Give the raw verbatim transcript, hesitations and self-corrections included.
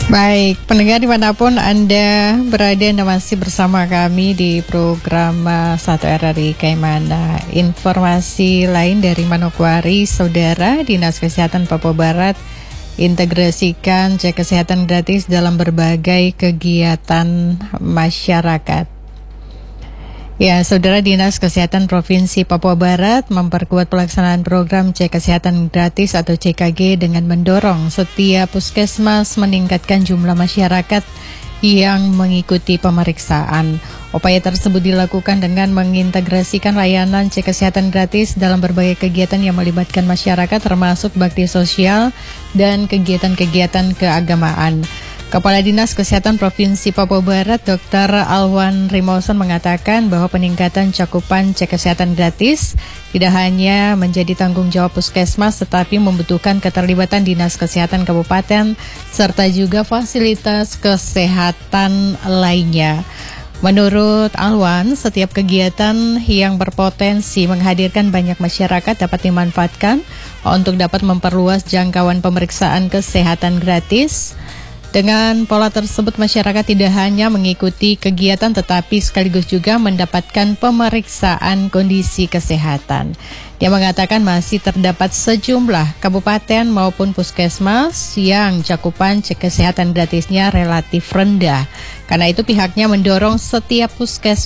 Baik, pendengar dimanapun Anda berada, Anda masih bersama kami di program satu R R I Kaimana. Informasi lain dari Manokwari, Saudara, Dinas Kesehatan Papua Barat integrasikan cek kesehatan gratis dalam berbagai kegiatan masyarakat. Ya, Saudara, Dinas Kesehatan Provinsi Papua Barat memperkuat pelaksanaan program cek kesehatan gratis atau C K G dengan mendorong setiap puskesmas meningkatkan jumlah masyarakat yang mengikuti pemeriksaan. Upaya tersebut dilakukan dengan mengintegrasikan layanan cek kesehatan gratis dalam berbagai kegiatan yang melibatkan masyarakat, termasuk bakti sosial dan kegiatan-kegiatan keagamaan. Kepala Dinas Kesehatan Provinsi Papua Barat, Dokter Alwan Rimoson, mengatakan bahwa peningkatan cakupan cek kesehatan gratis tidak hanya menjadi tanggung jawab puskesmas, tetapi membutuhkan keterlibatan Dinas Kesehatan Kabupaten serta juga fasilitas kesehatan lainnya. Menurut Alwan, setiap kegiatan yang berpotensi menghadirkan banyak masyarakat dapat dimanfaatkan untuk dapat memperluas jangkauan pemeriksaan kesehatan gratis. Dengan pola tersebut, masyarakat tidak hanya mengikuti kegiatan tetapi sekaligus juga mendapatkan pemeriksaan kondisi kesehatan. Dia mengatakan masih terdapat sejumlah kabupaten maupun puskesmas yang cakupan cek kesehatan gratisnya relatif rendah. Karena itu pihaknya mendorong setiap puskesmas